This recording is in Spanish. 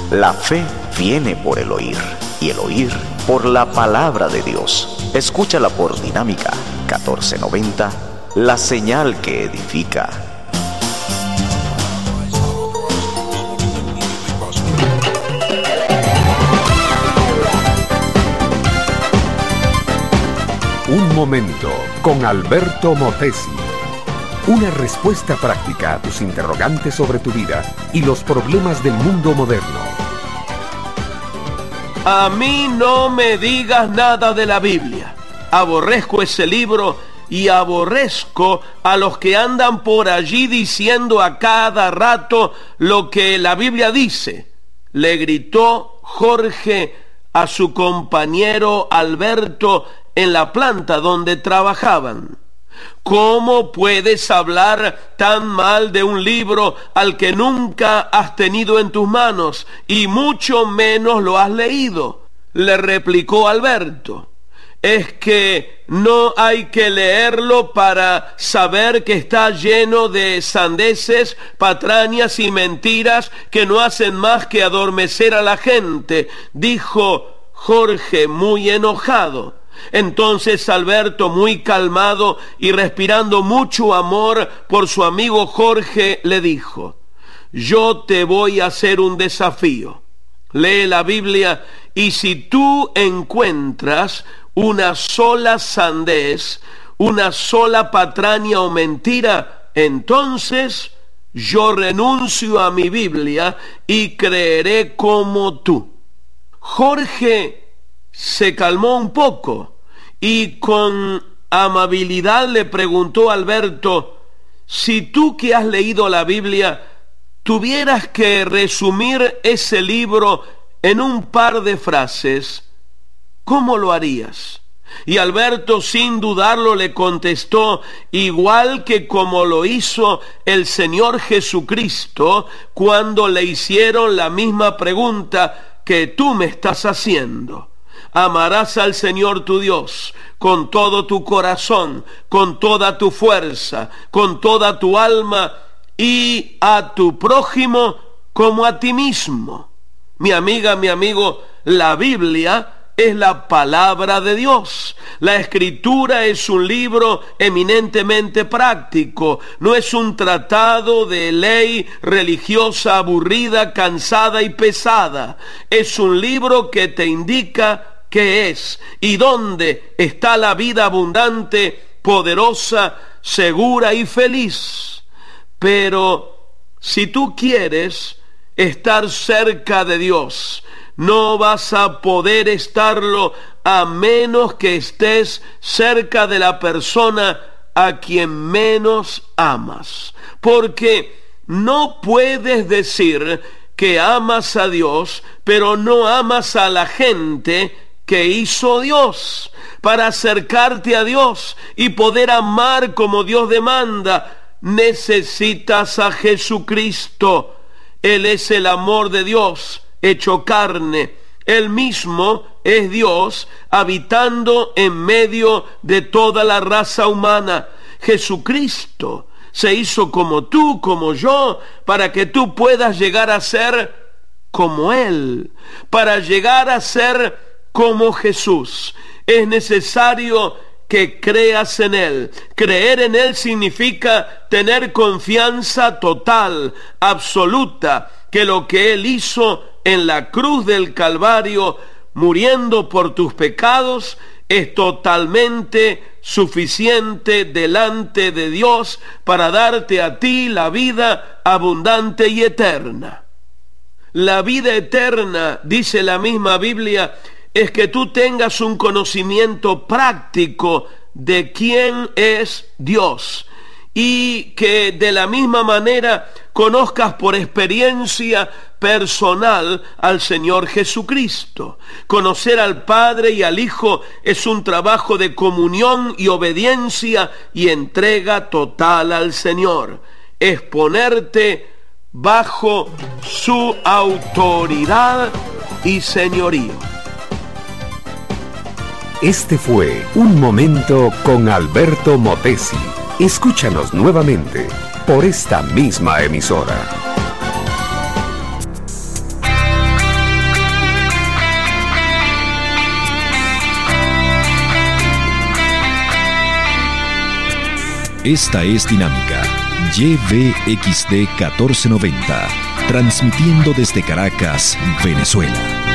La fe viene por el oír, y el oír por la palabra de Dios. Escúchala por Dinámica 1490, la señal que edifica. Un momento con Alberto Motesi. Una respuesta práctica a tus interrogantes sobre tu vida y los problemas del mundo moderno. A mí no me digas nada de la Biblia. Aborrezco ese libro y aborrezco a los que andan por allí diciendo a cada rato lo que la Biblia dice. Le gritó Jorge a su compañero Alberto en la planta donde trabajaban. ¿Cómo puedes hablar tan mal de un libro al que nunca has tenido en tus manos y mucho menos lo has leído? Le replicó Alberto. Es que no hay que leerlo para saber que está lleno de sandeces, patrañas y mentiras que no hacen más que adormecer a la gente, dijo Jorge muy enojado. Entonces Alberto, muy calmado y respirando mucho amor por su amigo Jorge, le dijo: yo te voy a hacer un desafío. Lee la Biblia y si tú encuentras una sola sandez, una sola patraña o mentira, entonces yo renuncio a mi Biblia y creeré como tú. Jorge se calmó un poco y con amabilidad le preguntó a Alberto: si tú que has leído la Biblia tuvieras que resumir ese libro en un par de frases, ¿cómo lo harías? Y Alberto, sin dudarlo, le contestó igual que como lo hizo el Señor Jesucristo cuando le hicieron la misma pregunta que tú me estás haciendo. Amarás al Señor tu Dios con todo tu corazón, con toda tu fuerza, con toda tu alma y a tu prójimo como a ti mismo. Mi amiga, mi amigo, la Biblia es la palabra de Dios. La Escritura es un libro eminentemente práctico. No es un tratado de ley religiosa aburrida, cansada y pesada. Es un libro que te indica qué es y dónde está la vida abundante, poderosa, segura y feliz. Pero si tú quieres estar cerca de Dios, no vas a poder estarlo a menos que estés cerca de la persona a quien menos amas. Porque no puedes decir que amas a Dios, pero no amas a la gente que hizo Dios. Para acercarte a Dios y poder amar como Dios demanda, necesitas a Jesucristo. Él es el amor de Dios hecho carne. Él mismo es Dios habitando en medio de toda la raza humana. Jesucristo se hizo como tú, como yo, para que tú puedas llegar a ser como Él, para llegar a ser como Jesús. Es necesario que creas en Él. Creer en Él significa tener confianza total, absoluta, que lo que Él hizo en la cruz del Calvario, muriendo por tus pecados, es totalmente suficiente delante de Dios para darte a ti la vida abundante y eterna. La vida eterna, dice la misma Biblia, es que tú tengas un conocimiento práctico de quién es Dios y que de la misma manera conozcas por experiencia personal al Señor Jesucristo. Conocer al Padre y al Hijo es un trabajo de comunión y obediencia y entrega total al Señor. Es ponerte bajo su autoridad y señorío. Este fue Un Momento con Alberto Motesi. Escúchanos nuevamente por esta misma emisora. Esta es Dinámica, YVXD 1490, transmitiendo desde Caracas, Venezuela.